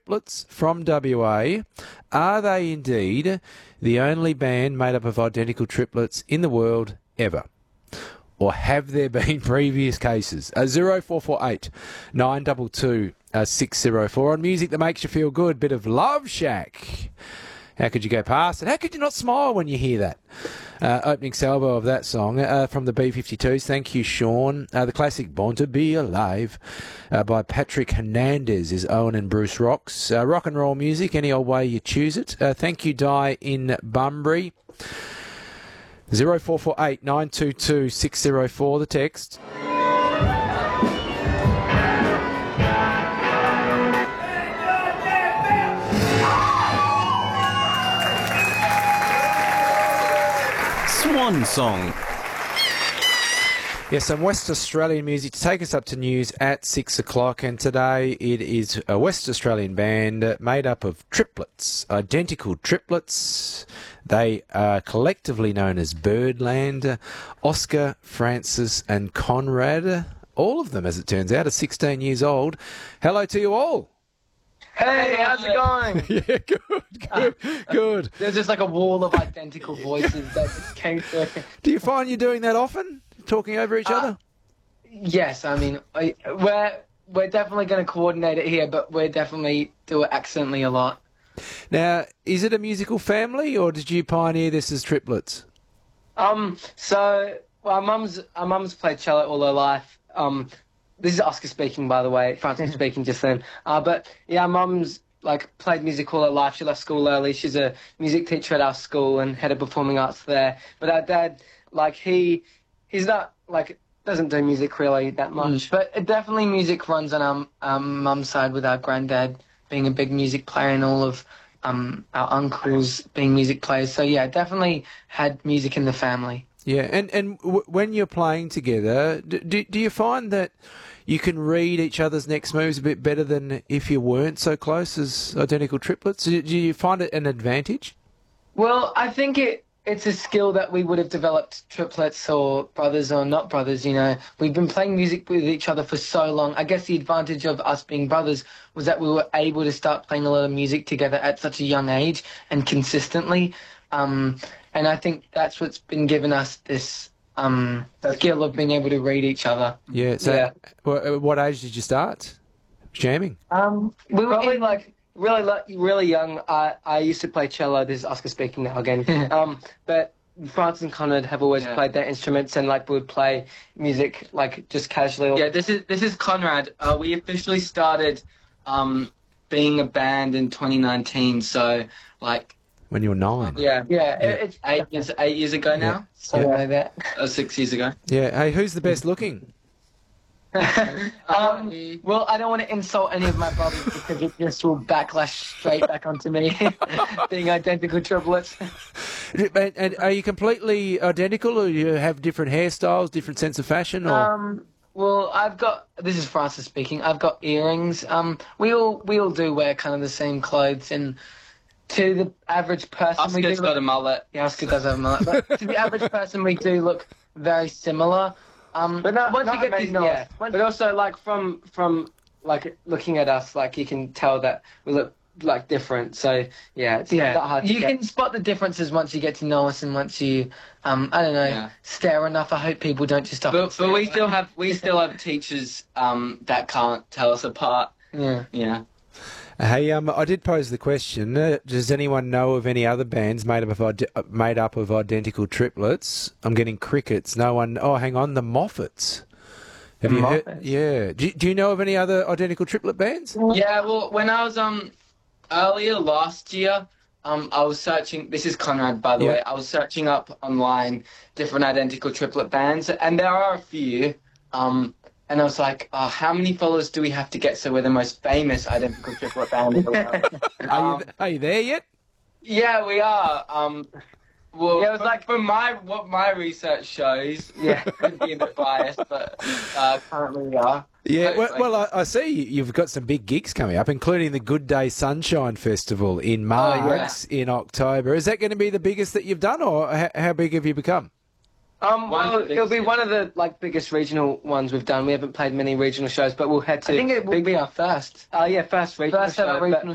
triplets from WA. Are they indeed the only band made up of identical triplets in the world ever? Or have there been previous cases? 0448 922 604 on music that makes you feel good. Bit of Love Shack. How could you go past it? How could you not smile when you hear that? Opening salvo of that song from the B-52s. Thank you, Sean. The classic Born to Be Alive by Patrick Hernandez is Owen and Bruce Rocks. Rock and roll music, any old way you choose it. Thank you, Di in Bunbury. 0448 922 604, the text. Swan Song. Yes, some West Australian music to take us up to news at 6 o'clock, and today it is a West Australian band made up of triplets, identical triplets. They are collectively known as Birdland. Oscar, Francis and Conrad, all of them, as it turns out, are 16 years old. Hello to you all. Hey, how's it going? Yeah, good. There's just like a wall of identical voices that just came through. Do you find you're doing that often, talking over each other? Yes, I mean, we're definitely going to coordinate it here, but we definitely do it accidentally a lot. Now, is it a musical family, or did you pioneer this as triplets? So our mum's played cello all her life. This is Oscar speaking, by the way. Francis speaking just then. But yeah, mum's like played music all her life. She left school early. She's a music teacher at our school and head of performing arts there. But our dad, like he's not like doesn't do music really that much. But definitely music runs on our mum's side, with our granddad being a big music player and all of our uncles being music players. So yeah, definitely had music in the family. Yeah, and when you're playing together, do you find that you can read each other's next moves a bit better than if you weren't so close as identical triplets? Do you find it an advantage? Well, I think it's a skill that we would have developed, triplets or brothers or not brothers, you know. We've been playing music with each other for so long. I guess the advantage of us being brothers was that we were able to start playing a lot of music together at such a young age and consistently. And I think that's what's been given us this skill of being able to read each other. Yeah. So, Yeah. What age did you start jamming? We were probably really young. I used to play cello. This is Oscar speaking now again. But Francis and Conrad have always played their instruments and like would play music like just casually. Yeah, this is Conrad. We officially started being a band in 2019. So like. When you were 9. Yeah. It's 8 years ago now. Something like that. 6 years ago. Yeah. Hey, who's the best looking? Well, I don't want to insult any of my brothers because it just will backlash straight back onto me, being identical triplets. And are you completely identical, or you have different hairstyles, different sense of fashion? Or? Well, this is Francis speaking. I've got earrings. We all do wear kind of the same clothes, and to the average person, Oscar's got a mullet. Yeah, Oscar does have a mullet. But to the average person, we do look very similar. But once you get to know us, but also like from like looking at us, like you can tell that we look like different. So yeah, it's not that hard. You can spot the differences once you get to know us and once you, I don't know, stare enough. I hope people don't just stop. But we still have teachers that can't tell us apart. Yeah. Hey, I did pose the question. Does anyone know of any other bands made up of identical triplets? I'm getting crickets. No one. Oh, hang on, the Moffats. Have you heard? Yeah. Do you know of any other identical triplet bands? Yeah. Well, when I was earlier last year, I was searching. This is Conrad, by the way. I was searching up online different identical triplet bands, and there are a few. And I was like, oh, how many followers do we have to get so we're the most famous identical triplet band in the world? Are you there yet? Yeah, we are. Well, yeah, it was like from what my research shows. Yeah, could be a bit biased, but currently we are. Yeah, well, I see you've got some big gigs coming up, including the Good Day Sunshine Festival in Margs in October. Is that going to be the biggest that you've done, or how big have you become? Well, it'll be one of the biggest regional ones we've done. We haven't played many regional shows, but we'll head to. I think it will be our first. First regional show.